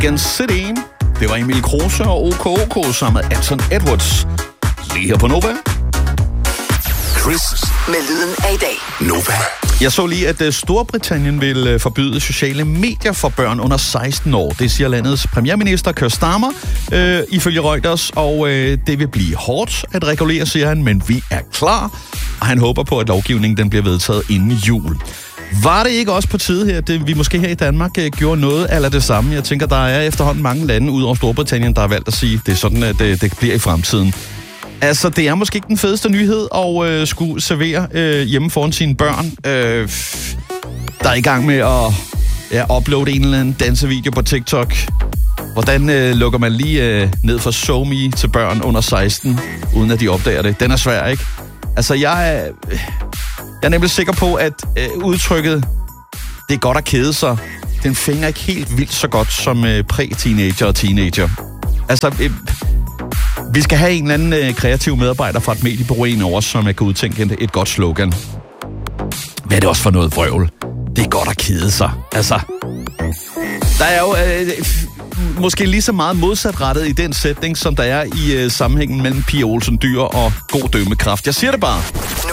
Weekend City. Det var Emil Kruse og OKOK sammen med Anton Edwards. Lige her på Nova. Chris med lyden af i dag. Nova. Jeg så lige, at Storbritannien vil forbyde sociale medier for børn under 16 år. Det siger landets premierminister Keir Starmer ifølge Reuters, og det vil blive hårdt at regulere, siger han, men vi er klar. Og han håber på, at lovgivningen den bliver vedtaget inden jul. Var det ikke også på tide her, at vi måske her i Danmark gjorde noget eller det samme? Jeg tænker, der er efterhånden mange lande ud over Storbritannien, der har valgt at sige, at det er sådan, at det bliver i fremtiden. Altså, det er måske ikke den fedeste nyhed at skulle servere hjemme foran sine børn. Der er i gang med at uploade en eller anden dansevideo på TikTok. Hvordan lukker man lige ned for SoMe til børn under 16, uden at de opdager det? Den er svær, ikke? Altså, jeg er nemlig sikker på, at udtrykket, det er godt at kede sig, den fænger ikke helt vildt så godt som præ-teenager og teenager. Altså, vi skal have en eller anden kreativ medarbejder fra et mediebureau ind over, som kan udtænke et godt slogan. Hvad er det også for noget vrøvl? Det er godt at kede sig. Altså, der er jo måske lige så meget modsatrettet i den sætning, som der er i sammenhængen mellem Pia Olsen Dyr og god dømmekraft. Jeg siger det bare.